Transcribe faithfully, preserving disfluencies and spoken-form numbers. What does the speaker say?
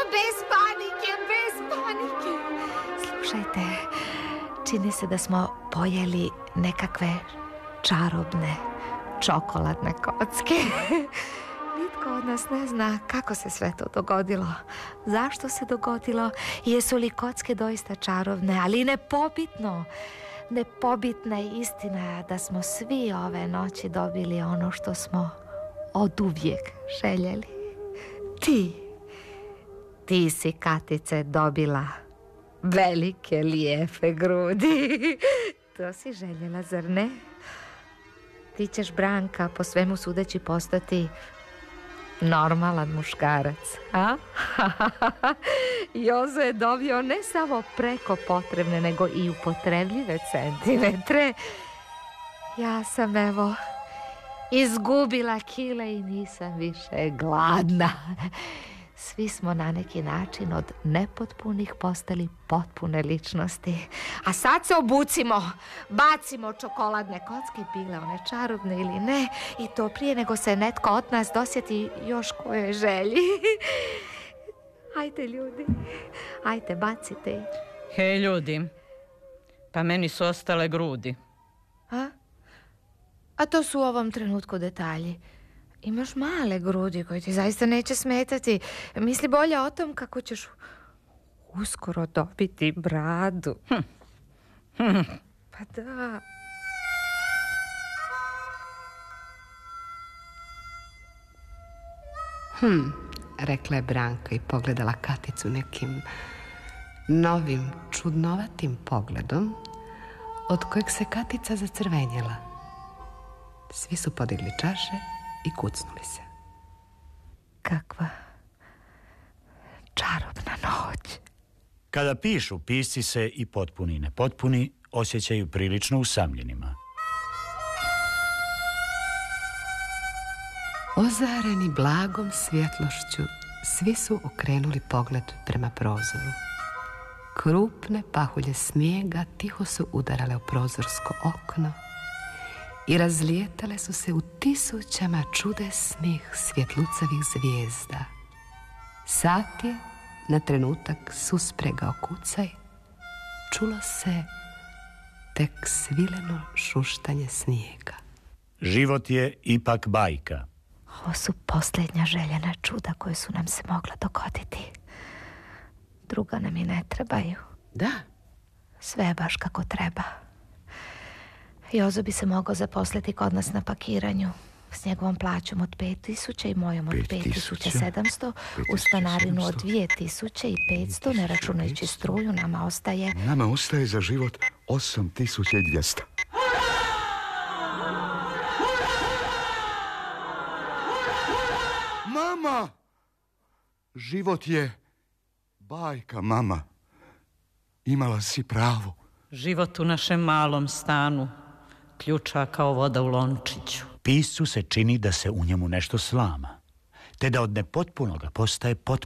bez panike, bez panike. Slušajte, čini se da smo pojeli nekakve čarobne čokoladne kocke. Nitko od nas ne zna kako se sve to dogodilo, zašto se dogodilo, jesu li kocke doista čarobne, ali nepobitno. Nepobitna je istina da smo svi ove noći dobili ono što smo oduvijek željeli. Ti, ti si, Katice, dobila velike, lijepe grudi. To si željela, zar ne? Ti ćeš, Branka, po svemu sudeći postati normalan muškarac, a? Jozo je dobio ne samo preko potrebne, nego i upotrebljive centimetre. Ja sam, evo, izgubila kile i nisam više gladna. Svi smo na neki način od nepotpunih postali potpune ličnosti. A sad se obucimo, bacimo čokoladne kocke, bile one čarobne ili ne, i to prije nego se netko od nas dosjeti još kojoj želji. Ajde, ljudi, ajde, bacite ih. Hej, ljudi, pa meni su ostale grudi. A? A to su u ovom trenutku detalji. Imaš male grudi koje ti zaista neće smetati. Misli bolje o tom kako ćeš uskoro dobiti bradu. Hm. Hm. Pa da. Hm, rekla je Branka i pogledala Katicu nekim novim, čudnovatim pogledom, od kojeg se Katica zacrvenjela. Svi su podigli čaše i kucnuli se. Kakva čarobna noć. Kada pišu, pisci se i potpuni i nepotpuni osjećaju prilično usamljenima. Ozareni blagom svjetlošću, svi su okrenuli pogled prema prozoru. Krupne pahulje snijega tiho su udarale u prozorsko okno i razlijetale su se u tisućama čudesnih svjetlucavih zvijezda. Sat je na trenutak suspregao kucaj, čulo se tek svileno šuštanje snijega. Život je ipak bajka. Ovo su posljednja željena čuda koje su nam se mogla dogoditi. Druga nam i ne trebaju. Da. Sve je baš kako treba. Jozo bi se mogao zaposliti kod nas na pakiranju s njegovom plaćom od pet tisuća i mojom od pet tisuća sedamsto, u stanarinu od dvije tisuće petsto, ne računajući struju, nama ostaje... Nama ostaje za život osam tisuća dvjesto. Mama! Život je bajka, mama. Imala si pravo. Život u našem malom stanu ključa kao voda u lončiću. Piscu se čini da se u njemu nešto slama, te da od nepotpunoga postaje potpuno.